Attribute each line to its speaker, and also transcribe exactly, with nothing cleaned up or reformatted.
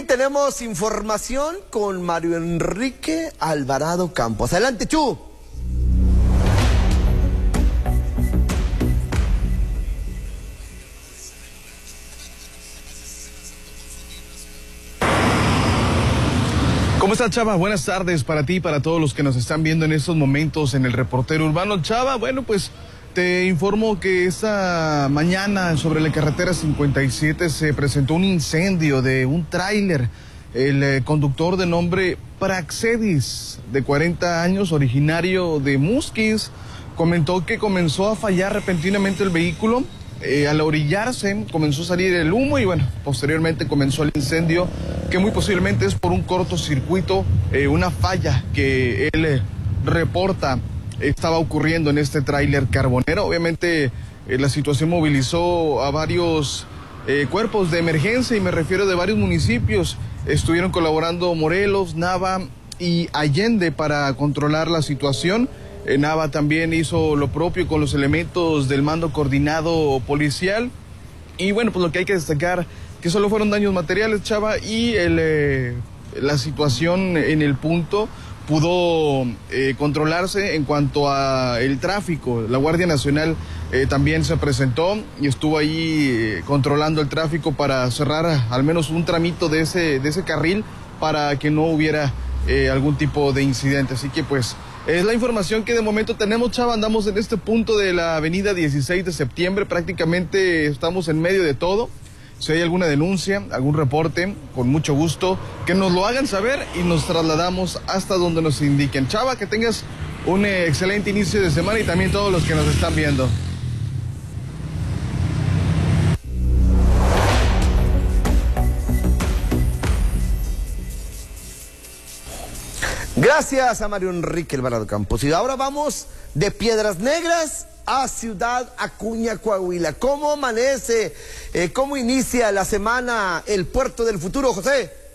Speaker 1: tenemos información con Mario Enrique Alvarado Campos. Adelante, Chu.
Speaker 2: ¿Cómo estás, Chava? Buenas tardes para ti y para todos los que nos están viendo en estos momentos en el Reportero Urbano. Chava, bueno, pues te informo que esta mañana sobre la carretera cincuenta y siete se presentó un incendio de un tráiler. El eh, conductor de nombre Praxedis, de cuarenta años, originario de Musquis, comentó que comenzó a fallar repentinamente el vehículo. Eh, al orillarse comenzó a salir el humo y bueno, posteriormente comenzó el incendio, que muy posiblemente es por un cortocircuito, eh, una falla que él eh, reporta estaba ocurriendo en este tráiler carbonero. Obviamente eh, la situación movilizó a varios eh, cuerpos de emergencia, y me refiero de varios municipios. Estuvieron colaborando Morelos, Nava y Allende para controlar la situación. Nava también hizo lo propio con los elementos del mando coordinado policial. Y bueno, pues lo que hay que destacar, que solo fueron daños materiales, Chava, y el, eh, la situación en el punto pudo eh, controlarse en cuanto a el tráfico. La Guardia Nacional eh, también se presentó y estuvo ahí eh, controlando el tráfico para cerrar al menos un tramito de ese, de ese carril para que no hubiera eh, algún tipo de incidente. Así que pues es la información que de momento tenemos, Chava. Andamos en este punto de la avenida dieciséis de septiembre, prácticamente estamos en medio de todo. Si hay alguna denuncia, algún reporte, con mucho gusto, que nos lo hagan saber y nos trasladamos hasta donde nos indiquen. Chava, que tengas un eh, excelente inicio de semana, y también todos los que nos están viendo.
Speaker 1: Gracias a Mario Enrique Alvarado Campos. Y ahora vamos de Piedras Negras a Ciudad Acuña, Coahuila. ¿Cómo amanece? Eh, ¿Cómo inicia la semana el Puerto del Futuro, José?